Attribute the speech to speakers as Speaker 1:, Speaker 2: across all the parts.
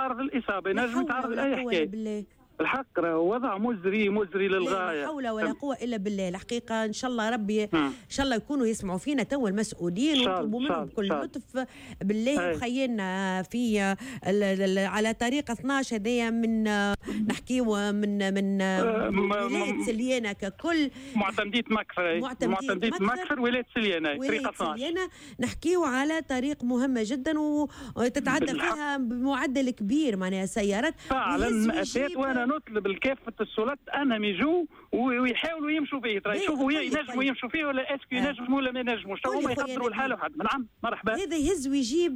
Speaker 1: يتعرض للاصابه، ينجم يتعرض لاي حكايه. الحق راهو وضع مزري للغايه.
Speaker 2: لا حول ولا قوه الا بالله. الحقيقه ان شاء الله ربي ان شاء الله يكونوا يسمعوا فينا توا المسؤولين ونطلبوا منهم بكل لطف بالله. وخيلنا في على طريق 12 هذايا من نحكيو من ولايه سليانه ككل،
Speaker 1: معتمديه مكفر ولايه سليانه طريق 12
Speaker 2: نحكيو على طريق مهمه جدا وتتعدى فيها بمعدل كبير معناها سيارات
Speaker 1: فعلا مأساة. وانا نطلب الكافة السلطات انهم يجوا ويحاولوا يمشوا فيه. يشوفوا ينجموا يمشوا فيه ولا اسكو ينجموا ولا ما ينجموش. هما يقدروا الحال وحد. نعم مرحبا.
Speaker 2: هذا يهز ويجيب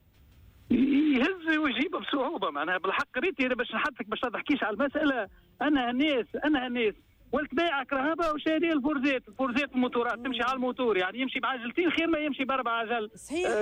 Speaker 1: بصعوبه معناها بالحق. ريتي باش نحطك باش تحكيش على المساله. انا الناس ولت بايع كرهبه وشاري الفورزيت الموتورات تمشي على الموتور، يعني يمشي بعجلتين خير ما يمشي باربع عجل.
Speaker 2: صحيح.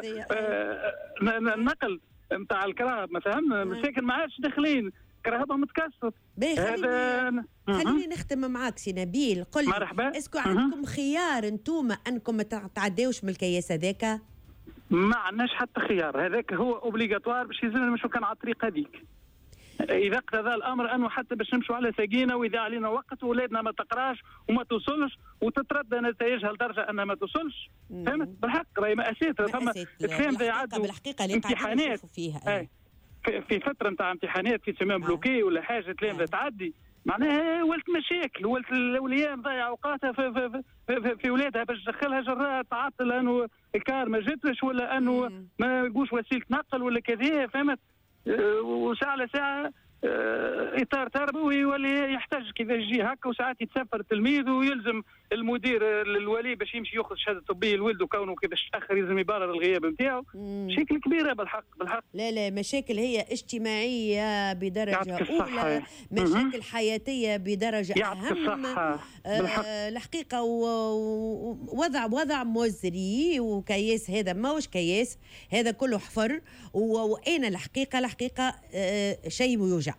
Speaker 1: النقل نتاع الكراهب مثلا مساكن ما عادش داخلين كرهبه متكسر.
Speaker 2: خليني نختم معاك سي نبيل. قل لي اسكو عندكم خيار انتوما انكم ما تعداوش من الكياس هذاك؟
Speaker 1: ما عندناش حتى خيار، هذاك هو اوبليغاتوار باش يلزمنا نمشوا كان على الطريق هذيك. اذا اقتضى الامر انه حتى باش نمشوا على ساقينا واذا علينا وقت واولادنا ما تقراش وما توصلش وتتردى نتائجها لدرجه انها ما توصلش. فهمت بالحق راهي مأساة. فما تفهم
Speaker 2: بالحقيقه اللي امتحانات فيها
Speaker 1: في فتره نتاع امتحانات في سمام بلوكي ولا حاجه تلامذه تعدي معناها ولت مشاكل. ولت الاولياء مضيع اوقاتها في ولادها باش تدخلها جراء تعطل انه الكار ما جاتش ولا انه ما يلقوش وسيله نقل ولا كذا. فهمت؟ وساعه لساعه اطار تربوي يولي يحتاج كذا يجي هكا. وساعات يتسفر التلميذ ويلزم المدير الولي باش يمشي ياخذ شهاده طبيه لولده كونه كيفاش تاخر يلزم يبرر الغياب نتاعو. مشاكل كبيره بالحق.
Speaker 2: لا مشاكل هي اجتماعيه بدرجه اولى، مشاكل حياتيه بدرجه اهم. الحقيقه وضع مزري وكياس. هذا ماهوش كياس، هذا كله حفر. وانا الحقيقه شيء يوجع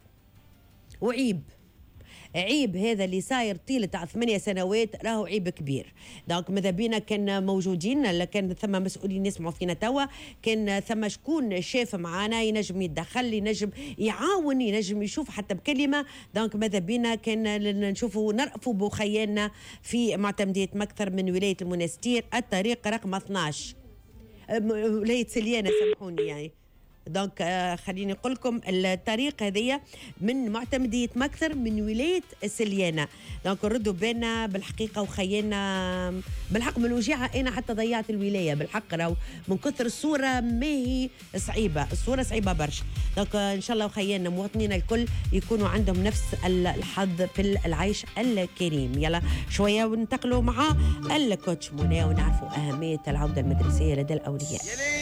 Speaker 2: عيب هذا اللي صاير طيلة 8 سنوات راهو عيب كبير. دونك ماذا بينا كان موجودين، كان ثم مسؤولين يسمعوا فينا توا، كان ثم شكون شاف معانا ينجم يتدخل، ينجم يعاون، ينجم يشوف حتى بكلمة. دونك ماذا بينا كان نشوفوا نرأفوا بخيالنا في معتمدية مكثر من ولاية المنستير الطريق رقم 12 ولاية سليانة سامحوني يعني. دونك خليني نقول لكم الطريق هذيا من معتمدية مكثر من ولاية سليانة. دونك ردوا بالنا بالحقيقة وخيالنا بالحق من الوجيعة. أنا حتى ضيعت الولاية بالحق راهو من كثر الصورة ما هي صعيبة، الصورة صعيبة برشا. دونك إن شاء الله وخيالنا مواطنين الكل يكونوا عندهم نفس الحظ في العيش الكريم. يلا شوية وننتقلوا مع الكوتش منى ونعرفوا أهمية العودة المدرسية لدى الأولياء.